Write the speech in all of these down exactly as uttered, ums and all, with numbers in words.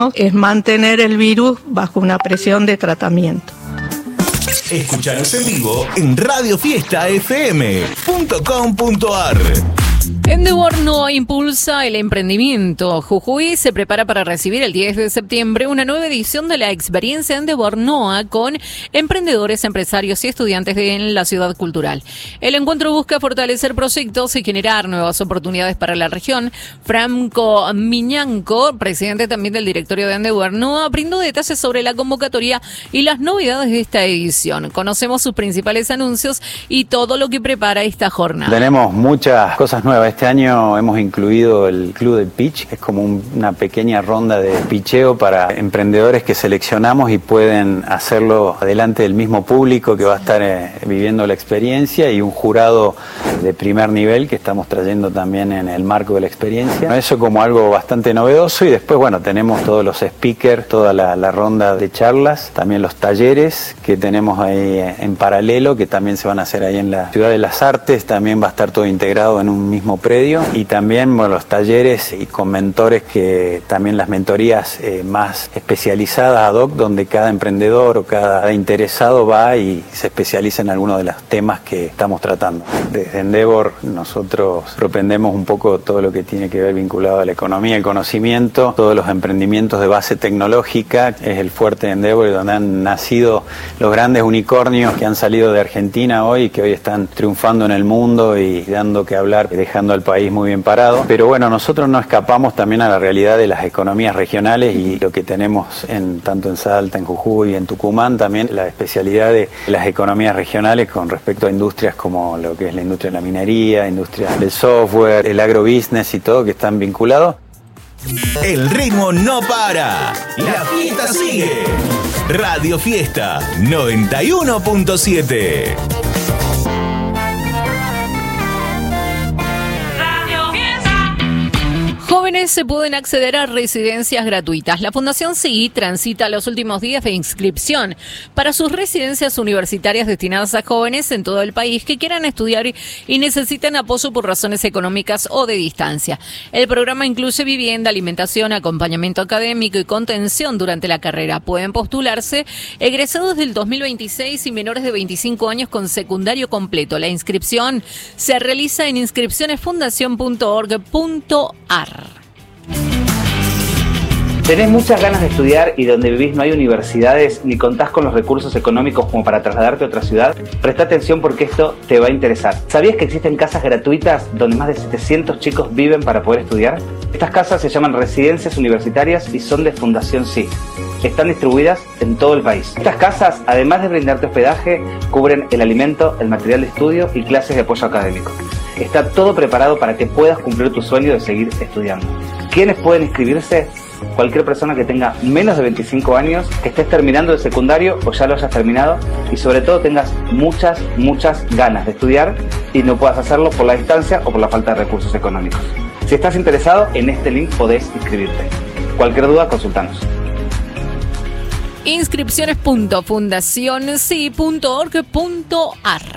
es mantener el virus bajo una presión de tratamiento. Escúchanos en vivo en radio fiesta f m punto com punto a r. Endeavor Noa impulsa el emprendimiento. Jujuy se prepara para recibir el diez de septiembre una nueva edición de la experiencia Endeavor Noa con emprendedores, empresarios y estudiantes de en la ciudad cultural. El encuentro busca fortalecer proyectos y generar nuevas oportunidades para la región. Franco Miñanco, presidente también del directorio de Endeavor Noa, brindó detalles sobre la convocatoria y las novedades de esta edición. Conocemos sus principales anuncios y todo lo que prepara esta jornada. Tenemos muchas cosas nuevas. Este año hemos incluido el Club del Pitch, es como un, una pequeña ronda de picheo para emprendedores que seleccionamos y pueden hacerlo delante del mismo público que va a estar eh, viviendo la experiencia, y un jurado de primer nivel que estamos trayendo también en el marco de la experiencia. Eso como algo bastante novedoso, y después bueno, tenemos todos los speakers, toda la, la ronda de charlas, también los talleres que tenemos ahí en paralelo, que también se van a hacer ahí en la Ciudad de las Artes, también va a estar todo integrado en un mismo predio, y también bueno, los talleres y con mentores, que también las mentorías eh, más especializadas ad hoc, donde cada emprendedor o cada interesado va y se especializa en alguno de los temas que estamos tratando. Desde Endeavor nosotros propendemos un poco todo lo que tiene que ver vinculado a la economía, el conocimiento, todos los emprendimientos de base tecnológica, es el fuerte de Endeavor, y donde han nacido los grandes unicornios que han salido de Argentina hoy y que hoy están triunfando en el mundo y dando que hablar, dejando al país muy bien parado. Pero bueno, nosotros no escapamos también a la realidad de las economías regionales, y lo que tenemos en tanto en Salta, en Jujuy y en Tucumán, también la especialidad de las economías regionales con respecto a industrias como lo que es la industria de la minería, industria del software, el agrobusiness y todo, que están vinculados. El ritmo no para, la fiesta sigue. Radio Fiesta noventa y uno punto siete. Jóvenes se pueden acceder a residencias gratuitas. La Fundación S I transita los últimos días de inscripción para sus residencias universitarias destinadas a jóvenes en todo el país que quieran estudiar y necesitan apoyo por razones económicas o de distancia. El programa incluye vivienda, alimentación, acompañamiento académico y contención durante la carrera. Pueden postularse egresados del dos mil veintiséis y menores de veinticinco años con secundario completo. La inscripción se realiza en inscripciones fundación punto org punto a r. ¿Tenés muchas ganas de estudiar y donde vivís no hay universidades ni contás con los recursos económicos como para trasladarte a otra ciudad? Presta atención porque esto te va a interesar. ¿Sabías que existen casas gratuitas donde más de setecientos chicos viven para poder estudiar? Estas casas se llaman residencias universitarias y son de Fundación S I. Están distribuidas en todo el país. Estas casas, además de brindarte hospedaje, cubren el alimento, el material de estudio y clases de apoyo académico. Está todo preparado para que puedas cumplir tu sueño de seguir estudiando. ¿Quiénes pueden inscribirse? Cualquier persona que tenga menos de veinticinco años, que estés terminando el secundario o ya lo hayas terminado, y sobre todo tengas muchas, muchas ganas de estudiar y no puedas hacerlo por la distancia o por la falta de recursos económicos. Si estás interesado, en este link podés inscribirte. Cualquier duda, consultanos. Inscripciones punto fundación s i punto org punto a r.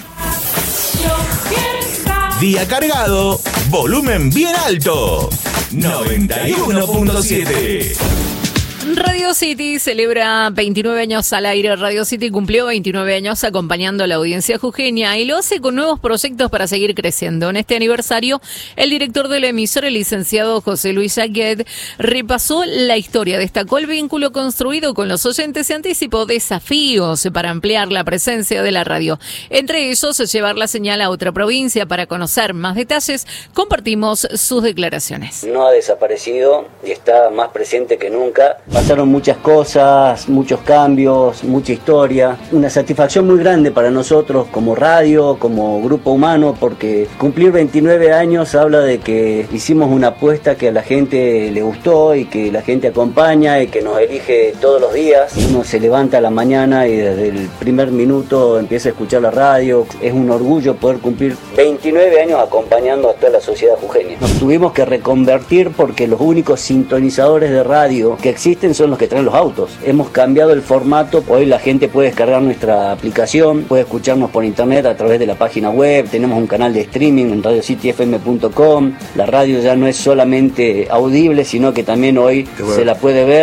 Día cargado, volumen bien alto. noventa y uno punto siete. Radio City celebra veintinueve años al aire. Radio City cumplió veintinueve años acompañando a la audiencia jujeña y lo hace con nuevos proyectos para seguir creciendo. En este aniversario, el director de la emisora, el licenciado José Luis Jaquet, repasó la historia, destacó el vínculo construido con los oyentes y anticipó desafíos para ampliar la presencia de la radio. Entre ellos, llevar la señal a otra provincia. Para conocer más detalles, compartimos sus declaraciones. No ha desaparecido y está más presente que nunca. Pasaron muchas cosas, muchos cambios, mucha historia. Una satisfacción muy grande para nosotros como radio, como grupo humano, porque cumplir veintinueve años habla de que hicimos una apuesta que a la gente le gustó y que la gente acompaña y que nos elige todos los días. Uno se levanta a la mañana y desde el primer minuto empieza a escuchar la radio. Es un orgullo poder cumplir veintinueve años acompañando a toda la sociedad jujeña. Nos tuvimos que reconvertir porque los únicos sintonizadores de radio que existen existen son los que traen los autos. Hemos cambiado el formato, hoy la gente puede descargar nuestra aplicación, puede escucharnos por internet a través de la página web, tenemos un canal de streaming en radio city f m punto com, la radio ya no es solamente audible, sino que también hoy bueno. se la puede ver